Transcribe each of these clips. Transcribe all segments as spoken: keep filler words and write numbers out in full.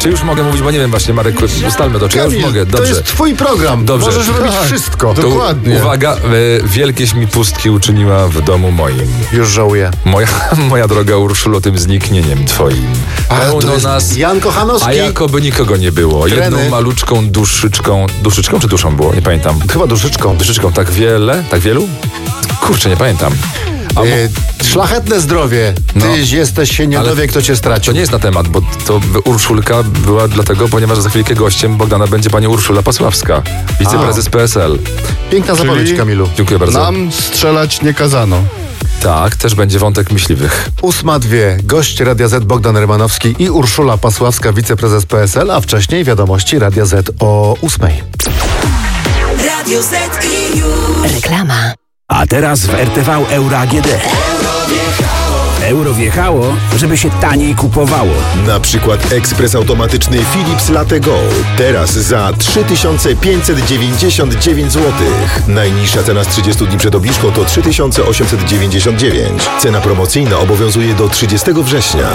Czy już mogę mówić, bo nie wiem właśnie, Marek, ustalmy to, czy Kamil, ja już mogę? to Dobrze. jest twój program. Dobrze. Możesz robić Tak, wszystko. To Dokładnie. Uwaga, e, wielkieś mi pustki uczyniła w domu moim. Już żałuję. Moja, moja droga Urszulo, tym zniknieniem twoim. A, to Pełno jest nas, Jan Kochanowski. a jakoby nikogo nie było. Treny. Jedną maluczką duszyczką, duszyczką czy duszą było? Nie pamiętam. Chyba duszyczką. Duszyczką, tak wiele? Tak wielu? Kurczę, nie pamiętam. A mo- E, szlachetne zdrowie. Ty No. jesteś się nie Ale dowie, kto cię To stracił. nie jest na temat, bo to Urszulka była dlatego, ponieważ za chwilkę gościem Bogdana będzie pani Urszula Pasławska, wiceprezes P S L. Piękna Czyli- zapowiedź, Kamilu. Dziękuję bardzo. Nam strzelać nie kazano. Tak, też będzie wątek myśliwych. Ósma dwie. Gość Radia Z Bogdan Rymanowski i Urszula Pasławska, wiceprezes P S L, a wcześniej wiadomości Radia Z o ósmej. Radio Z i już. Reklama. A teraz w R T V Euro A G D. Euro wjechało, żeby się taniej kupowało. Na przykład ekspres automatyczny Philips Latte Go. Teraz za trzy tysiące pięćset dziewięćdziesiąt dziewięć złotych. Najniższa cena z trzydziestu dni przed obniżką to trzy tysiące osiemset dziewięćdziesiąt dziewięć. Cena promocyjna obowiązuje do trzydziestego września.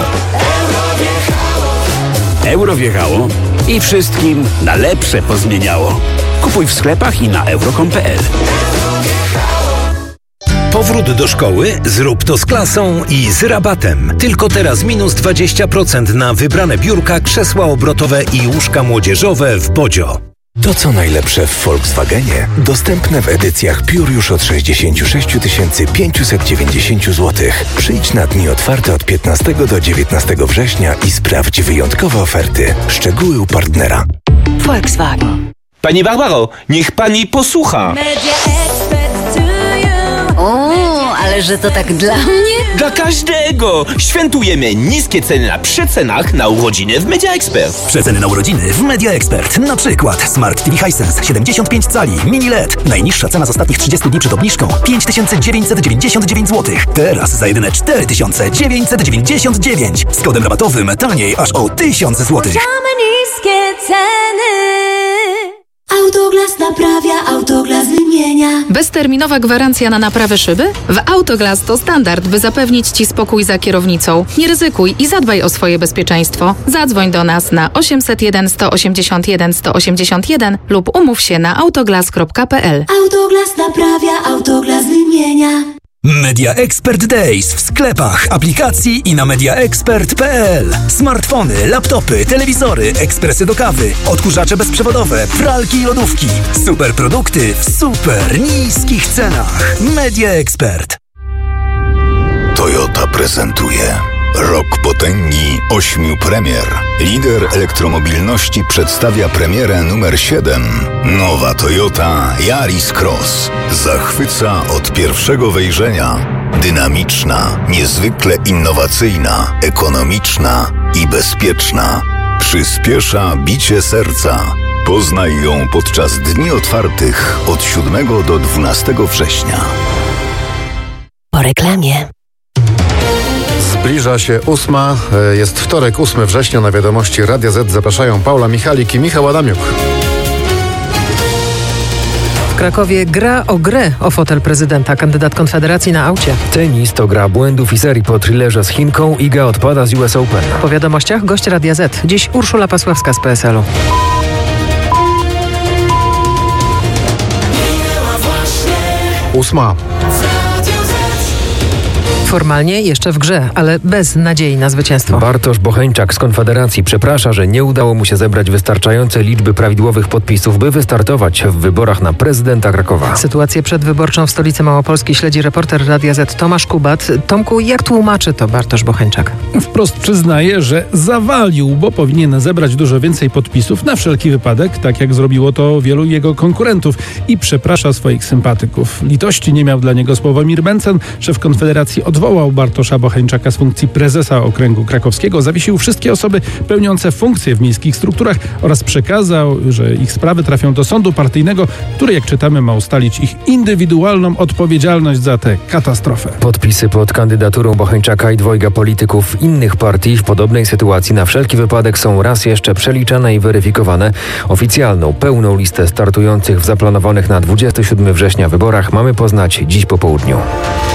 Euro wjechało i wszystkim na lepsze pozmieniało. Kupuj w sklepach i na euro kropka com kropka p l. Powrót do szkoły? Zrób to z klasą i z rabatem. Tylko teraz minus dwadzieścia procent na wybrane biurka, krzesła obrotowe i łóżka młodzieżowe w Bodzio. To co najlepsze w Volkswagenie, dostępne w edycjach Pure już od sześćdziesiąt sześć tysięcy pięćset dziewięćdziesiąt złotych. Przyjdź na dni otwarte od piętnastego do dziewiętnastego września i sprawdź wyjątkowe oferty. Szczegóły u partnera. Volkswagen. Pani Barbaro, niech pani posłucha. O, ale że to tak dla mnie? Dla każdego! Świętujemy niskie ceny na przecenach na urodziny w Media Expert. Przeceny na urodziny w Media Expert. Na przykład Smart T V Hisense siedemdziesiąt pięć cali, mini L E D. Najniższa cena z ostatnich trzydziestu dni przed obniżką pięć tysięcy dziewięćset dziewięćdziesiąt dziewięć złotych. Teraz za jedyne cztery tysiące dziewięćset dziewięćdziesiąt dziewięć. Z kodem rabatowym taniej aż o tysiąc złotych. Niskie ceny. Autoglas naprawia, Autoglas wymienia. Bezterminowa gwarancja na naprawę szyby? W Autoglas to standard, by zapewnić Ci spokój za kierownicą. Nie ryzykuj i zadbaj o swoje bezpieczeństwo. Zadzwoń do nas na osiemset jeden sto osiemdziesiąt jeden sto osiemdziesiąt jeden lub umów się na autoglas kropka p l. Autoglas naprawia, Autoglas wymienia. Media Expert Days w sklepach, aplikacji i na mediaexpert kropka p l. Smartfony, laptopy, telewizory, ekspresy do kawy, odkurzacze bezprzewodowe, pralki i lodówki. Super produkty w super niskich cenach. Media Expert. Toyota prezentuje Rok potęgi ośmiu premier. Lider elektromobilności przedstawia premierę numer siedem. Nowa Toyota Yaris Cross. Zachwyca od pierwszego wejrzenia. Dynamiczna, niezwykle innowacyjna, ekonomiczna i bezpieczna. Przyspiesza bicie serca. Poznaj ją podczas dni otwartych od siódmego do dwunastego września. Po reklamie. Zbliża się ósma, e, jest wtorek, ósmego września, na wiadomości Radia Z zapraszają Paula Michalik i Michał Adamiuk. W Krakowie gra o grę o fotel prezydenta, kandydat Konfederacji na aucie. Tenis to gra błędów i serii po thrillerze z Chinką. Iga odpada z U S Open. Po wiadomościach gość Radia Z. Dziś Urszula Pasławska z P S L-u. Ósma. Formalnie jeszcze w grze, ale bez nadziei na zwycięstwo. Bartosz Bocheńczak z Konfederacji przeprasza, że nie udało mu się zebrać wystarczającej liczby prawidłowych podpisów, by wystartować w wyborach na prezydenta Krakowa. Sytuację przedwyborczą w stolicy Małopolski śledzi reporter Radia Z Tomasz Kubat. Tomku, jak tłumaczy to Bartosz Bocheńczak? Wprost przyznaje, że zawalił, bo powinien zebrać dużo więcej podpisów na wszelki wypadek, tak jak zrobiło to wielu jego konkurentów, i przeprasza swoich sympatyków. Litości nie miał dla niego Sławomir Mencen. Szef Konfederacji odwołał Bartosza Bocheńczaka z funkcji prezesa okręgu krakowskiego, zawiesił wszystkie osoby pełniące funkcje w miejskich strukturach oraz przekazał, że ich sprawy trafią do sądu partyjnego, który, jak czytamy, ma ustalić ich indywidualną odpowiedzialność za tę katastrofę. Podpisy pod kandydaturą Bocheńczaka i dwojga polityków innych partii w podobnej sytuacji na wszelki wypadek są raz jeszcze przeliczane i weryfikowane. Oficjalną, pełną listę startujących w zaplanowanych na dwudziestego siódmego września wyborach mamy poznać dziś po południu.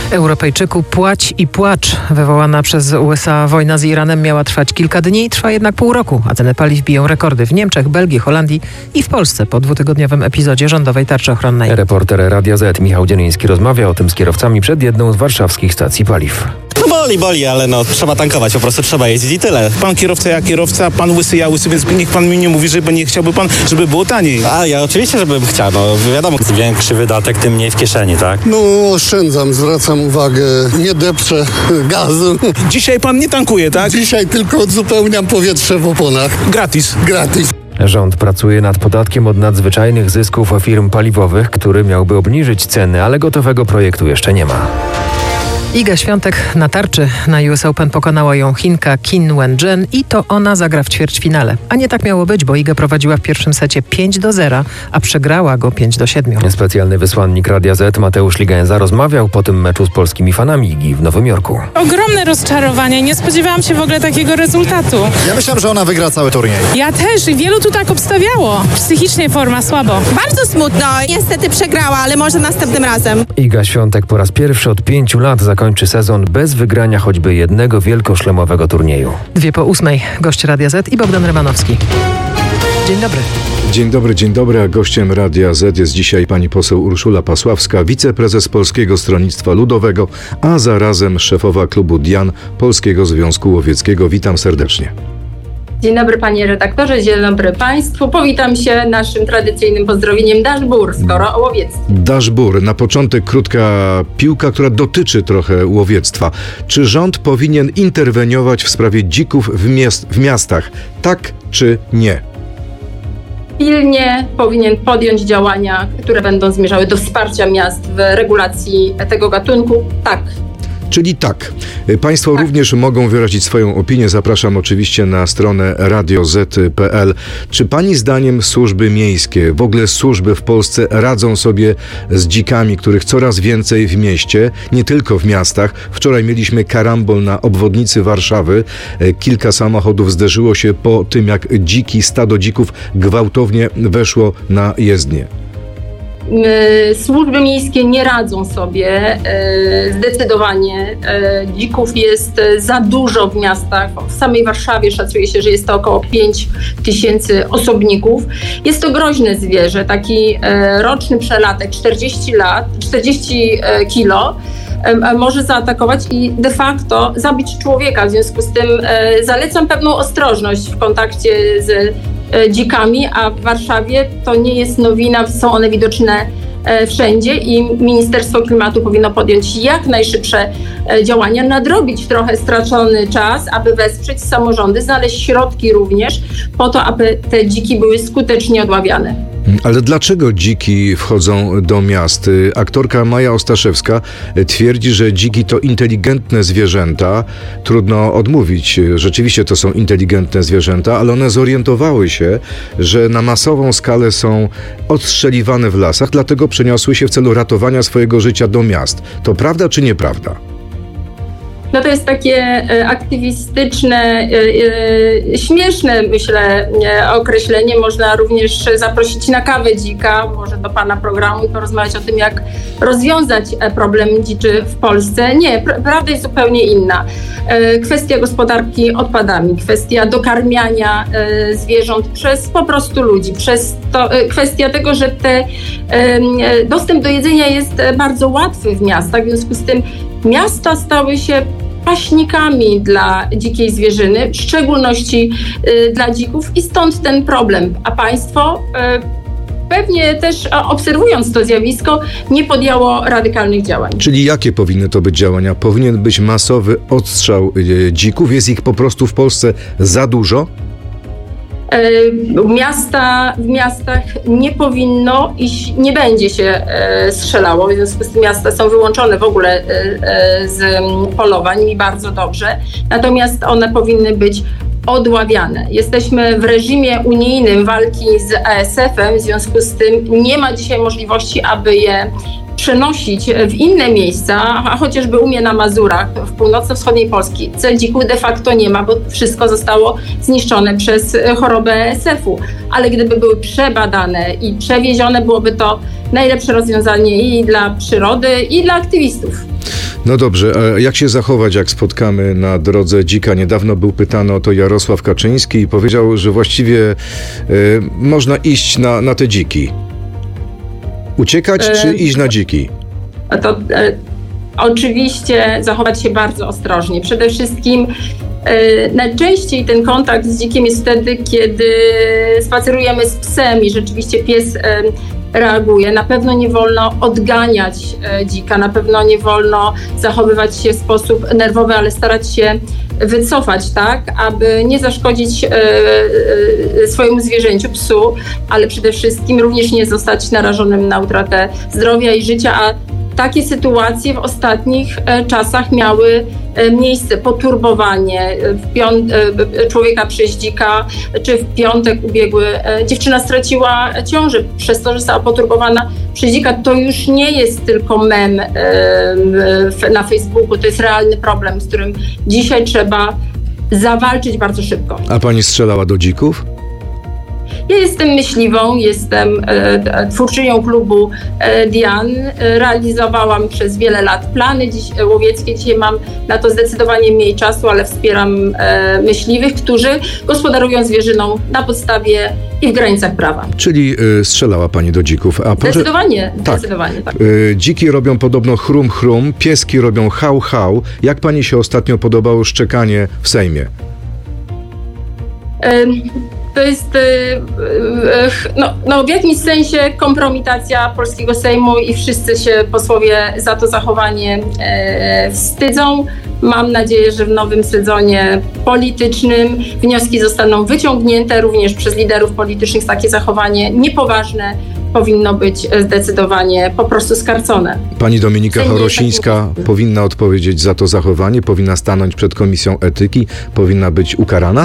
Europejczyku, płać i płacz. Wywołana przez U S A wojna z Iranem miała trwać kilka dni, trwa jednak pół roku, a ceny paliw biją rekordy w Niemczech, Belgii, Holandii i w Polsce po dwutygodniowym epizodzie rządowej tarczy ochronnej. Reporter Radia Z Michał Dzieliński rozmawia o tym z kierowcami przed jedną z warszawskich stacji paliw. No boli, boli, ale no trzeba tankować, po prostu trzeba jeździć i tyle. Pan kierowca, ja kierowca, pan łysy, ja łysy, więc niech pan mi nie mówi, żeby nie chciałby pan, żeby było taniej. A ja oczywiście, żebym chciał, no wiadomo, im większy wydatek, tym mniej w kieszeni, tak? No oszczędzam, zwracam uwagę, nie depczę gazu. Dzisiaj pan nie tankuje, tak? Dzisiaj tylko odzupełniam powietrze w oponach. Gratis. Gratis. Rząd pracuje nad podatkiem od nadzwyczajnych zysków firm paliwowych, który miałby obniżyć ceny, ale gotowego projektu jeszcze nie ma. Iga Świątek na tarczy na U S Open pokonała ją Chinka Qin Wen-jen i to ona zagra w ćwierćfinale. A nie tak miało być, bo Iga prowadziła w pierwszym secie pięć do zera, a przegrała go pięć do siedmiu. Specjalny wysłannik Radia Z Mateusz Ligęza rozmawiał po tym meczu z polskimi fanami Igi w Nowym Jorku. Ogromne rozczarowanie, nie spodziewałam się w ogóle takiego rezultatu. Ja myślałem, że ona wygra cały turniej. Ja też i wielu tu tak obstawiało. Psychicznie forma słabo. Bardzo smutno, niestety przegrała, ale może następnym razem. Iga Świątek po raz pierwszy od pięciu lat zakończy sezon bez wygrania choćby jednego wielkoszlemowego turnieju. Dwie po ósmej. Gość Radia Z i Bogdan Rymanowski. Dzień dobry. Dzień dobry, dzień dobry, a gościem Radia Z jest dzisiaj pani poseł Urszula Pasławska, wiceprezes Polskiego Stronnictwa Ludowego, a zarazem szefowa klubu Dian Polskiego Związku Łowieckiego. Witam serdecznie. Dzień dobry panie redaktorze, dzień dobry państwu. Powitam się naszym tradycyjnym pozdrowieniem Daszbur, skoro o łowiectwie. Daszbur, na początek krótka piłka, która dotyczy trochę łowiectwa. Czy rząd powinien interweniować w sprawie dzików w, miast, w miastach? Tak czy nie? Pilnie powinien podjąć działania, które będą zmierzały do wsparcia miast w regulacji tego gatunku. Tak. Czyli tak. Państwo tak. również mogą wyrazić swoją opinię. Zapraszam oczywiście na stronę radio zet kropka pe el. Czy pani zdaniem służby miejskie, w ogóle służby w Polsce radzą sobie z dzikami, których coraz więcej w mieście, nie tylko w miastach? Wczoraj mieliśmy karambol na obwodnicy Warszawy. Kilka samochodów zderzyło się po tym, jak dziki, stado dzików gwałtownie weszło na jezdnię. Służby miejskie nie radzą sobie zdecydowanie. Dzików jest za dużo w miastach. W samej Warszawie szacuje się, że jest to około pięć tysięcy osobników. Jest to groźne zwierzę. Taki roczny przelatek czterdzieści lat, czterdzieści kilo może zaatakować i de facto zabić człowieka. W związku z tym zalecam pewną ostrożność w kontakcie z dzikami, a w Warszawie to nie jest nowina, są one widoczne wszędzie i Ministerstwo Klimatu powinno podjąć jak najszybsze działania, nadrobić trochę stracony czas, aby wesprzeć samorządy, znaleźć środki również po to, aby te dziki były skutecznie odławiane. Ale dlaczego dziki wchodzą do miast? Aktorka Maja Ostaszewska twierdzi, że dziki to inteligentne zwierzęta. Trudno odmówić, rzeczywiście to są inteligentne zwierzęta, ale one zorientowały się, że na masową skalę są odstrzeliwane w lasach, dlatego przeniosły się w celu ratowania swojego życia do miast. To prawda czy nieprawda? No to jest takie aktywistyczne, śmieszne, myślę, określenie. Można również zaprosić na kawę dzika, może do pana programu i porozmawiać o tym, jak rozwiązać problem dziczy w Polsce. Nie, prawda jest zupełnie inna. Kwestia gospodarki odpadami, kwestia dokarmiania zwierząt przez po prostu ludzi, przez to, kwestia tego, że te, dostęp do jedzenia jest bardzo łatwy w miastach, w związku z tym miasta stały się paśnikami dla dzikiej zwierzyny, w szczególności y, dla dzików i stąd ten problem. A państwo y, pewnie też obserwując to zjawisko nie podjęło radykalnych działań. Czyli jakie powinny to być działania? Powinien być masowy odstrzał y, dzików? Jest ich po prostu w Polsce za dużo? Miasta, w miastach nie powinno i nie będzie się e, strzelało, w związku z tym miasta są wyłączone w ogóle e, z polowań i bardzo dobrze, natomiast one powinny być odławiane. Jesteśmy w reżimie unijnym walki z A S F-em, w związku z tym nie ma dzisiaj możliwości, aby je przenosić w inne miejsca, a chociażby u mnie na Mazurach, w północno-wschodniej Polski, dzików de facto nie ma, bo wszystko zostało zniszczone przez chorobę A S F-u. Ale gdyby były przebadane i przewiezione, byłoby to najlepsze rozwiązanie i dla przyrody, i dla aktywistów. No dobrze, a jak się zachować, jak spotkamy na drodze dzika? Niedawno był pytany o to Jarosław Kaczyński i powiedział, że właściwie y, można iść na, na te dziki. Uciekać e... czy iść na dziki? To e, oczywiście zachować się bardzo ostrożnie. Przede wszystkim e, najczęściej ten kontakt z dzikiem jest wtedy, kiedy spacerujemy z psem i rzeczywiście pies e, reaguje. Na pewno nie wolno odganiać e, dzika, na pewno nie wolno zachowywać się w sposób nerwowy, ale starać się wycofać, tak, aby nie zaszkodzić e, e, swojemu zwierzęciu, psu, ale przede wszystkim również nie zostać narażonym na utratę zdrowia i życia, a takie sytuacje w ostatnich e, czasach miały e, miejsce. Poturbowanie w pią- e, człowieka przez dzika, czy w piątek ubiegły e, dziewczyna straciła ciążę przez to, że została poturbowana przez dzika. To już nie jest tylko mem e, w, na Facebooku, to jest realny problem, z którym dzisiaj trzeba zawalczyć bardzo szybko. A pani strzelała do dzików? Ja jestem myśliwą, jestem e, twórczynią klubu e, Dian. E, realizowałam przez wiele lat plany dziś, e, łowieckie. Dzisiaj mam na to zdecydowanie mniej czasu, ale wspieram e, myśliwych, którzy gospodarują zwierzyną na podstawie i w granicach prawa. Czyli y, strzelała pani do dzików. A zdecydowanie, tak. zdecydowanie tak. Y, dziki robią podobno chrum chrum, pieski robią hał hał. Jak pani się ostatnio podobało szczekanie w Sejmie? E, To jest no, no w jakimś sensie kompromitacja polskiego Sejmu i wszyscy się posłowie za to zachowanie e, wstydzą. Mam nadzieję, że w nowym sezonie politycznym wnioski zostaną wyciągnięte również przez liderów politycznych. Takie zachowanie niepoważne powinno być zdecydowanie po prostu skarcone. Pani Dominika Chorosińska powinna odpowiedzieć za to zachowanie, powinna stanąć przed Komisją Etyki, powinna być ukarana?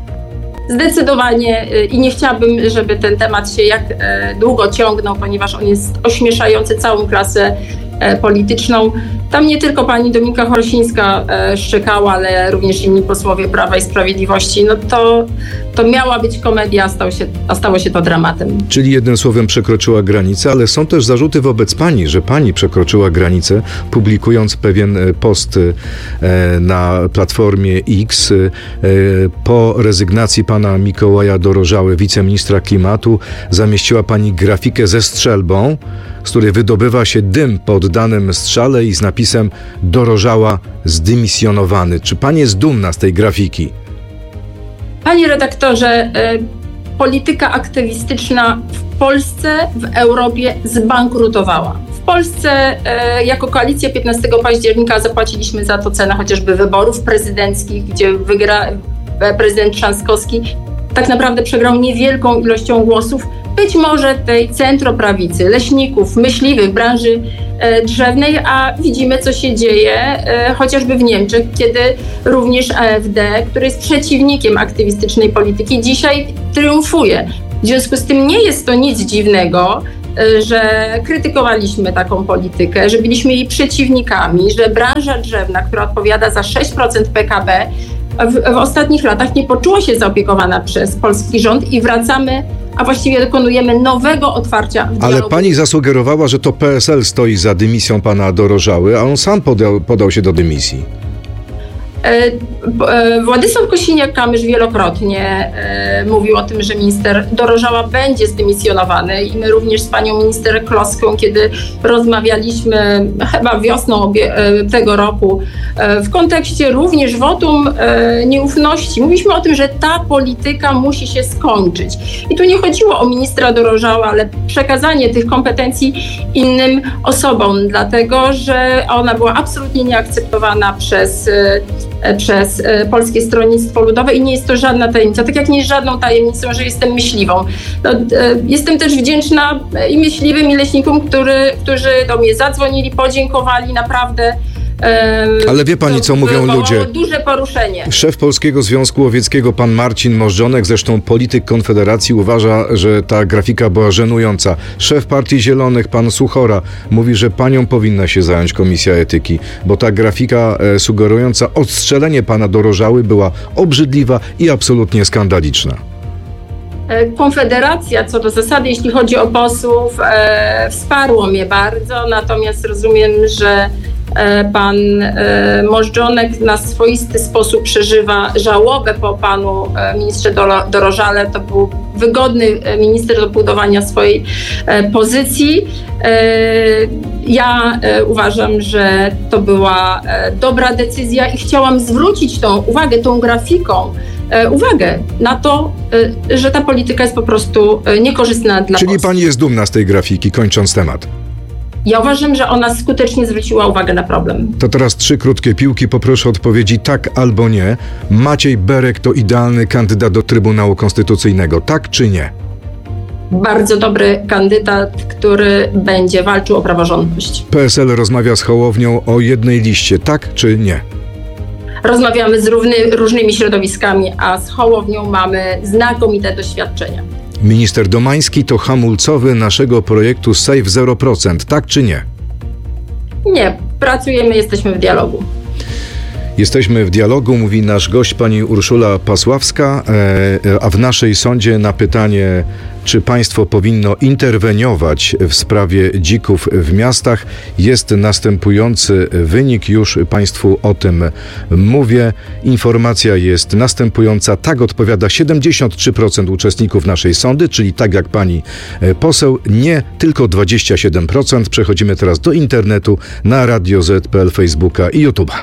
Zdecydowanie i nie chciałabym, żeby ten temat się jak długo ciągnął, ponieważ on jest ośmieszający całą klasę polityczną. Tam nie tylko pani Dominika Chorosińska szczekała, ale również inni posłowie Prawa i Sprawiedliwości. No to, to miała być komedia, a stało się, a stało się to dramatem. Czyli jednym słowem przekroczyła granicę, ale są też zarzuty wobec pani, że pani przekroczyła granicę, publikując pewien post na Platformie X po rezygnacji pana Mikołaja Dorożały, wiceministra klimatu, zamieściła pani grafikę ze strzelbą, z której wydobywa się dym po oddanym strzale i z napisem Dorożała zdymisjonowany. Czy pani jest dumna z tej grafiki? Panie redaktorze, y, polityka aktywistyczna w Polsce, w Europie zbankrutowała. W Polsce y, jako koalicja piętnastego października zapłaciliśmy za to cenę chociażby wyborów prezydenckich, gdzie wygra prezydent Trzaskowski. Tak naprawdę przegrał niewielką ilością głosów, być może tej centroprawicy, leśników, myśliwych, branży e, drzewnej, a widzimy, co się dzieje e, chociażby w Niemczech, kiedy również A F D, który jest przeciwnikiem aktywistycznej polityki, dzisiaj triumfuje. W związku z tym nie jest to nic dziwnego, e, że krytykowaliśmy taką politykę, że byliśmy jej przeciwnikami, że branża drzewna, która odpowiada za sześć procent P K B, W, w ostatnich latach nie poczuła się zaopiekowana przez polski rząd i wracamy, a właściwie dokonujemy nowego otwarcia. Ale pani zasugerowała, że to P S L stoi za dymisją pana Dorożały, a on sam podał, podał się do dymisji. Władysław Kosiniak-Kamysz wielokrotnie e, mówił o tym, że minister Dorożała będzie zdymisjonowany i my również z panią minister Kloską, kiedy rozmawialiśmy chyba wiosną obie, e, tego roku e, w kontekście również wotum e, nieufności, mówiliśmy o tym, że ta polityka musi się skończyć. I tu nie chodziło o ministra Dorożała, ale przekazanie tych kompetencji innym osobom, dlatego że ona była absolutnie nieakceptowana przez e, przez Polskie Stronnictwo Ludowe i nie jest to żadna tajemnica. Tak jak nie jest żadną tajemnicą, że jestem myśliwą. No, jestem też wdzięczna i myśliwym, i leśnikom, który, którzy do mnie zadzwonili, podziękowali naprawdę. Ale wie pani, co mówią ludzie? Duże poruszenie. Szef Polskiego Związku Łowieckiego, pan Marcin Możdżonek, zresztą polityk Konfederacji, uważa, że ta grafika była żenująca. Szef Partii Zielonych, pan Suchora, mówi, że panią powinna się zająć Komisja Etyki, bo ta grafika e, sugerująca odstrzelenie pana Dorożały była obrzydliwa i absolutnie skandaliczna. Konfederacja co do zasady, jeśli chodzi o posłów, e, wsparło mnie bardzo, natomiast rozumiem, że e, pan e, Możdżonek na swoisty sposób przeżywa żałobę po panu e, ministrze Dorożale. To był wygodny minister do budowania swojej e, pozycji. E, ja e, uważam, że to była e, dobra decyzja i chciałam zwrócić tą uwagę, tą grafiką, uwagę na to, że ta polityka jest po prostu niekorzystna dla Czyli Polski. pani jest dumna z tej grafiki, kończąc temat. Ja uważam, że ona skutecznie zwróciła uwagę na problem. To teraz trzy krótkie piłki, poproszę odpowiedzi tak albo nie. Maciej Berek to idealny kandydat do Trybunału Konstytucyjnego, tak czy nie? Bardzo dobry kandydat, który będzie walczył o praworządność. P S L rozmawia z Hołownią o jednej liście, tak czy nie? Rozmawiamy z równy, różnymi środowiskami, a z Hołownią mamy znakomite doświadczenia. Minister Domański to hamulcowy naszego projektu Save zero procent, tak czy nie? Nie, pracujemy, jesteśmy w dialogu. Jesteśmy w dialogu, mówi nasz gość, pani Urszula Pasławska, a w naszej sądzie na pytanie, czy państwo powinno interweniować w sprawie dzików w miastach, jest następujący wynik. Już państwu o tym mówię. Informacja jest następująca. Tak odpowiada siedemdziesiąt trzy procent uczestników naszej sądy, czyli tak jak pani poseł, nie tylko dwadzieścia siedem procent. Przechodzimy teraz do internetu na Radio Z kropka P L, Facebooka i YouTube'a.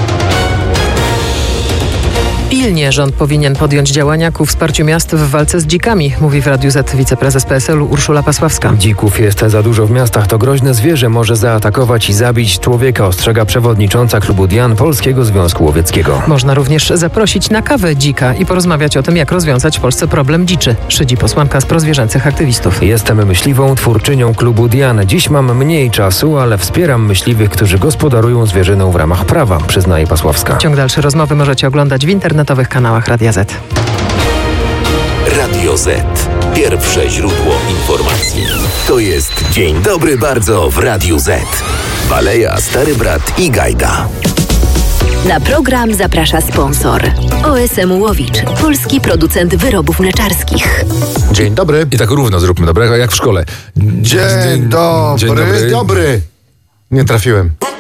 Pilnie rząd powinien podjąć działania ku wsparciu miast w walce z dzikami, mówi w Radiu Z wiceprezes P S L-u Urszula Pasławska. Dzików jest za dużo w miastach. To groźne zwierzę może zaatakować i zabić człowieka, ostrzega przewodnicząca klubu Dian Polskiego Związku Łowieckiego. Można również zaprosić na kawę dzika i porozmawiać o tym, jak rozwiązać w Polsce problem dziczy, szydzi posłanka z prozwierzęcych aktywistów. Jestem myśliwą, twórczynią klubu Dian. Dziś mam mniej czasu, ale wspieram myśliwych, którzy gospodarują zwierzyną w ramach prawa, przyznaje Pasławska. Ciąg dalszy rozmowy możecie oglądać w internetowych kanałach Radia Z. Radio Z. Pierwsze źródło informacji. To jest Dzień Dobry Bardzo w Radiu Z. Baleja, Stary Brat i Gajda. Na program zaprasza sponsor. O S M Łowicz, polski producent wyrobów mleczarskich. Dzień dobry. I tak równo zróbmy, dobra? Jak w szkole. Dzień, Dzień dobry. Dzień dobry. dobry. Nie trafiłem.